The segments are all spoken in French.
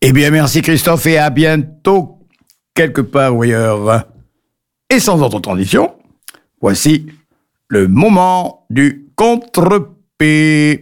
Eh bien, merci Christophe et à bientôt, quelque part ou ailleurs. Et sans autre transition, voici le moment du contre-P.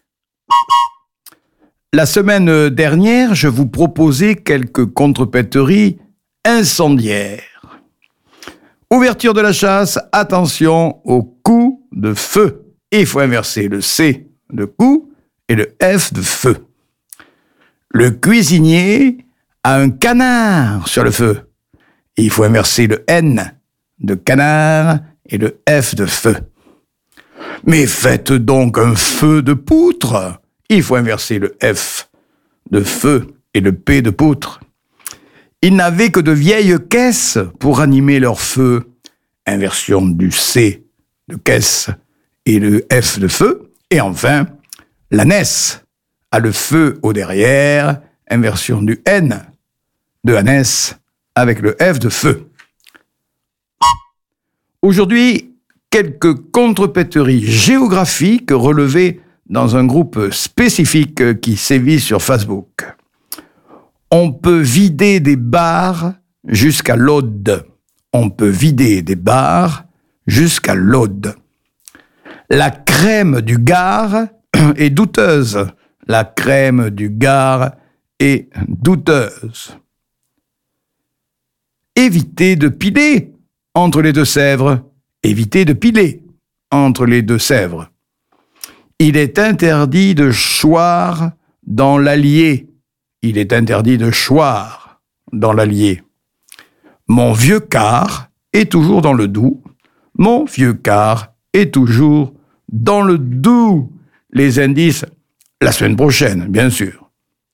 La semaine dernière, je vous proposais quelques contrepéteries incendiaires. Ouverture de la chasse, attention au coup de feu. Il faut inverser le C de coup et le F de feu. Le cuisinier a un canard sur le feu. Il faut inverser le N de canard et le F de feu. Mais faites donc un feu de poutre. Il faut inverser le F de feu et le P de poutre. Ils n'avaient que de vieilles caisses pour animer leur feu. Inversion du C de caisse et le F de feu. Et enfin, l'ânesse a le feu au derrière. Inversion du N de ânesse avec le F de feu. Aujourd'hui, quelques contrepéteries géographiques relevées dans un groupe spécifique qui sévit sur Facebook. On peut vider des bars jusqu'à l'Aude. On peut vider des bars jusqu'à l'Aude. La crème du Gard est douteuse. La crème du Gard est douteuse. Évitez de piler entre les deux Sèvres. Évitez de piler entre les deux Sèvres. Il est interdit de choir dans l'Allier. Il est interdit de choir dans l'Allier. Mon vieux car est toujours dans le Doubs. Mon vieux car est toujours dans le Doubs. Les indices, la semaine prochaine, bien sûr.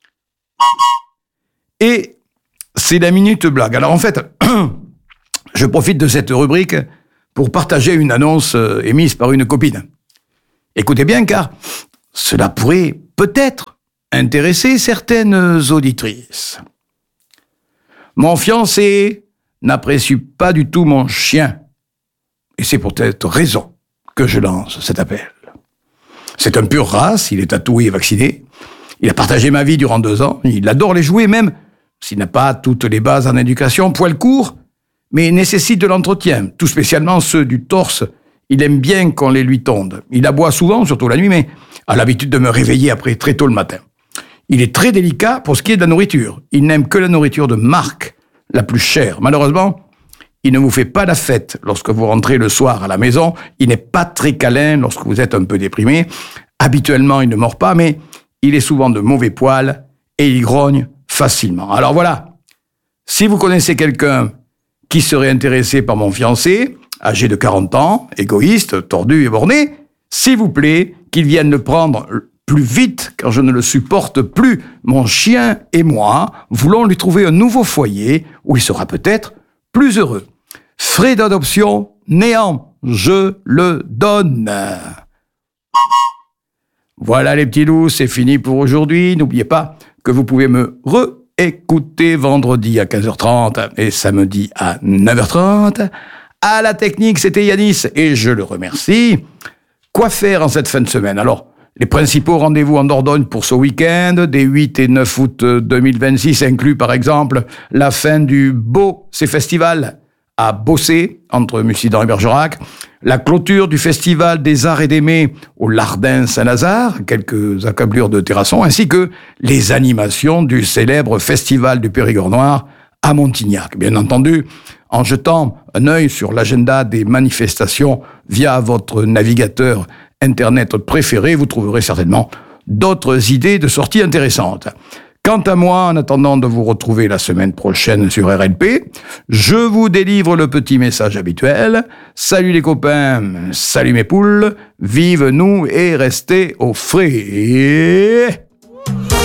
Et c'est la minute blague. Alors en fait, je profite de cette rubrique pour partager une annonce émise par une copine. Écoutez bien, car cela pourrait peut-être intéresser certaines auditrices. Mon fiancé n'apprécie pas du tout mon chien. Et c'est pour cette raison que je lance cet appel. C'est un pur race, il est tatoué et vacciné. Il a partagé ma vie durant 2 ans. Il adore les jouets, même s'il n'a pas toutes les bases en éducation. Poil court, mais nécessite de l'entretien, tout spécialement ceux du torse. Il aime bien qu'on les lui tonde. Il aboie souvent, surtout la nuit, mais a l'habitude de me réveiller après très tôt le matin. Il est très délicat pour ce qui est de la nourriture. Il n'aime que la nourriture de marque, la plus chère. Malheureusement, il ne vous fait pas la fête lorsque vous rentrez le soir à la maison. Il n'est pas très câlin lorsque vous êtes un peu déprimé. Habituellement, il ne mord pas, mais il est souvent de mauvais poil et il grogne facilement. Alors voilà, si vous connaissez quelqu'un qui serait intéressé par mon fiancé, âgé de 40 ans, égoïste, tordu et borné, s'il vous plaît, qu'il vienne le prendre plus vite, car je ne le supporte plus. Mon chien et moi voulons lui trouver un nouveau foyer où il sera peut-être plus heureux. Frais d'adoption, néant, je le donne. Voilà les petits loups, c'est fini pour aujourd'hui. N'oubliez pas que vous pouvez me réécouter vendredi à 15h30 et samedi à 9h30. À la technique, c'était Yanis et je le remercie. Quoi faire en cette fin de semaine? Alors, les principaux rendez-vous en Dordogne pour ce week-end, des 8 et 9 août 2026, inclut par exemple la fin du Beaucé Festival à Beaucé, entre Mussidan et Bergerac, la clôture du Festival des Arts et des Mets au Lardin Saint-Lazare, quelques accablures de terrasson, ainsi que les animations du célèbre Festival du Périgord Noir à Montignac. Bien entendu, en jetant un œil sur l'agenda des manifestations via votre navigateur Internet préféré, vous trouverez certainement d'autres idées de sorties intéressantes. Quant à moi, en attendant de vous retrouver la semaine prochaine sur RLP, je vous délivre le petit message habituel. Salut les copains, salut mes poules, vive nous et restez au frais.